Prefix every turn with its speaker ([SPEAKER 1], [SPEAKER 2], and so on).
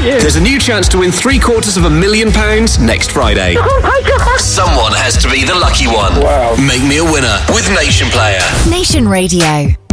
[SPEAKER 1] you.
[SPEAKER 2] There's a new chance to win £750,000 next Friday.
[SPEAKER 1] Oh my God.
[SPEAKER 3] Someone has to be the lucky one.
[SPEAKER 1] Wow.
[SPEAKER 3] Make me a winner with Nation Player.
[SPEAKER 4] Nation Radio.